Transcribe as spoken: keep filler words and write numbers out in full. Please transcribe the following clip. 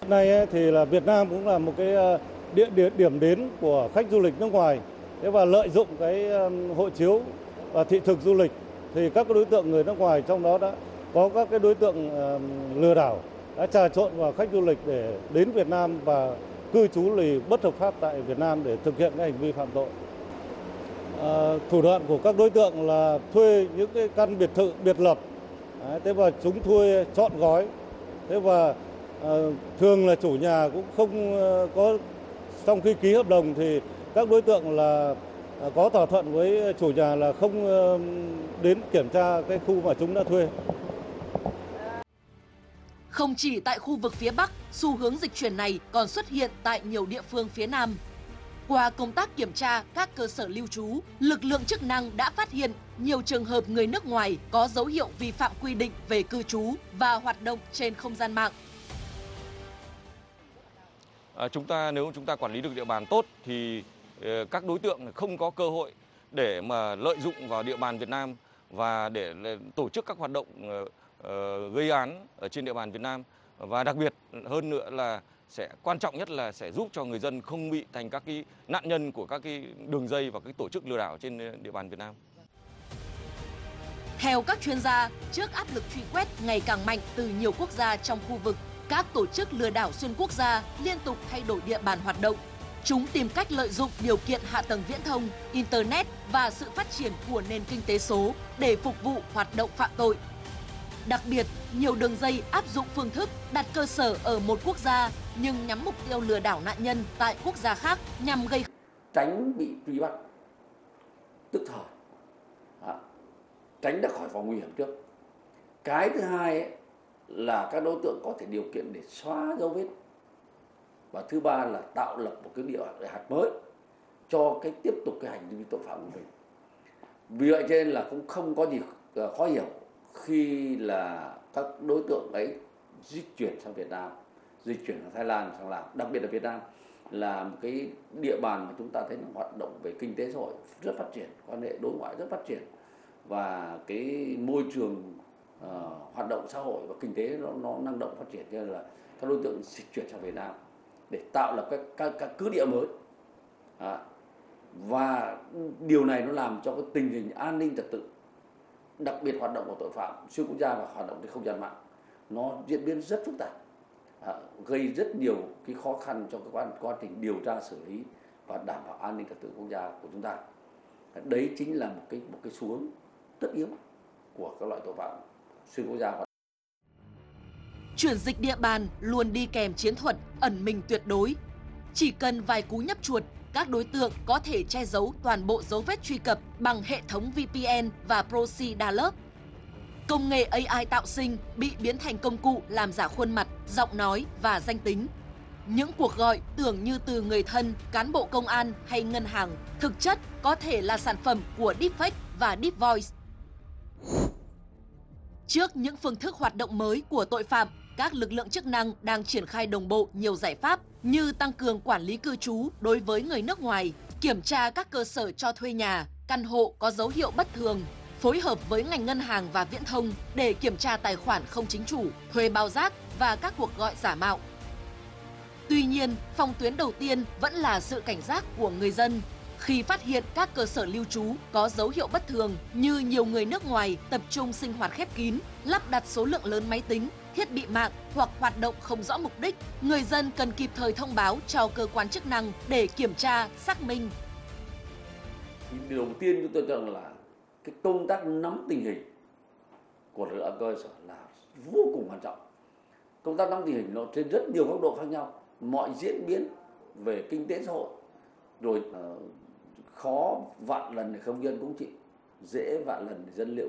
Nay thì là Việt Nam cũng là một cái địa, địa điểm đến của khách du lịch nước ngoài. Thế và lợi dụng cái hộ chiếu và thị thực du lịch thì các đối tượng người nước ngoài trong đó đã có các cái đối tượng lừa đảo đã trà trộn vào khách du lịch để đến Việt Nam và cư trú lì bất hợp pháp tại Việt Nam để thực hiện các hành vi phạm tội. À, thủ đoạn của các đối tượng là thuê những cái căn biệt thự biệt lập, đấy, thế và chúng thuê trọn gói, thế và à, thường là chủ nhà cũng không có, trong khi ký hợp đồng thì các đối tượng là có thỏa thuận với chủ nhà là không đến kiểm tra cái khu mà chúng đã thuê. Không chỉ tại khu vực phía Bắc, xu hướng dịch chuyển này còn xuất hiện tại nhiều địa phương phía Nam. Qua công tác kiểm tra các cơ sở lưu trú, lực lượng chức năng đã phát hiện nhiều trường hợp người nước ngoài có dấu hiệu vi phạm quy định về cư trú và hoạt động trên không gian mạng. À, chúng ta nếu chúng ta quản lý được địa bàn tốt thì uh, các đối tượng không có cơ hội để mà lợi dụng vào địa bàn Việt Nam và để tổ chức các hoạt động uh, uh, gây án ở trên địa bàn Việt Nam, và đặc biệt hơn nữa là sẽ quan trọng nhất là sẽ giúp cho người dân không bị thành các cái nạn nhân của các cái đường dây và các tổ chức lừa đảo trên địa bàn Việt Nam. Theo các chuyên gia, trước áp lực truy quét ngày càng mạnh từ nhiều quốc gia trong khu vực, các tổ chức lừa đảo xuyên quốc gia liên tục thay đổi địa bàn hoạt động. Chúng tìm cách lợi dụng điều kiện hạ tầng viễn thông, Internet và sự phát triển của nền kinh tế số để phục vụ hoạt động phạm tội. Đặc biệt, nhiều đường dây áp dụng phương thức đặt cơ sở ở một quốc gia nhưng nhắm mục tiêu lừa đảo nạn nhân tại quốc gia khác nhằm gây tránh bị truy bắt tức thời, à, tránh ra khỏi vòng nguy hiểm trước. Cái thứ hai ấy, là các đối tượng có thể điều kiện để xóa dấu vết, và thứ ba là tạo lập một cái địa hạt mới cho cái tiếp tục cái hành vi tội phạm của mình. Vì vậy cho nên là cũng không có gì khó hiểu khi là các đối tượng ấy di chuyển sang Việt Nam, di chuyển sang Thái Lan, sang Lào, đặc biệt là Việt Nam là một cái địa bàn mà chúng ta thấy là hoạt động về kinh tế xã hội rất phát triển, quan hệ đối ngoại rất phát triển, và cái môi trường uh, hoạt động xã hội và kinh tế nó, nó năng động phát triển, cho nên là các đối tượng di chuyển sang Việt Nam để tạo lập các các, các cứ địa mới. À, và điều này nó làm cho cái tình hình an ninh trật tự, đặc biệt hoạt động của tội phạm xuyên quốc gia và hoạt động trên không gian mạng, nó diễn biến rất phức tạp, à, gây rất nhiều cái khó khăn trong cái quá, quá trình điều tra xử lý và đảm bảo an ninh trật tự quốc gia của chúng ta. Đấy chính là một cái một cái xu hướng tất yếu của các loại tội phạm xuyên quốc gia. Chuyển dịch địa bàn luôn đi kèm chiến thuật ẩn mình tuyệt đối. Chỉ cần vài cú nhấp chuột, các đối tượng có thể che giấu toàn bộ dấu vết truy cập bằng hệ thống vê pê en và proxy đa lớp. Công nghệ a i tạo sinh bị biến thành công cụ làm giả khuôn mặt, giọng nói và danh tính. Những cuộc gọi tưởng như từ người thân, cán bộ công an hay ngân hàng, thực chất có thể là sản phẩm của deepfake và deep voice. Trước những phương thức hoạt động mới của tội phạm, các lực lượng chức năng đang triển khai đồng bộ nhiều giải pháp như tăng cường quản lý cư trú đối với người nước ngoài, kiểm tra các cơ sở cho thuê nhà, căn hộ có dấu hiệu bất thường, phối hợp với ngành ngân hàng và viễn thông để kiểm tra tài khoản không chính chủ, thuê bao rác và các cuộc gọi giả mạo. Tuy nhiên, phòng tuyến đầu tiên vẫn là sự cảnh giác của người dân. Khi phát hiện các cơ sở lưu trú có dấu hiệu bất thường như nhiều người nước ngoài tập trung sinh hoạt khép kín, lắp đặt số lượng lớn máy tính, thiết bị mạng hoặc hoạt động không rõ mục đích, người dân cần kịp thời thông báo cho cơ quan chức năng để kiểm tra, xác minh. Điều đầu tiên chúng tôi cho rằng là cái công tác nắm tình hình của lực lượng cơ sở là vô cùng quan trọng. Công tác nắm tình hình nó trên rất nhiều góc độ khác nhau, mọi diễn biến về kinh tế xã hội, rồi uh, khó vạn lần thì không dân cũng chịu, dễ vạn lần thì dân liệu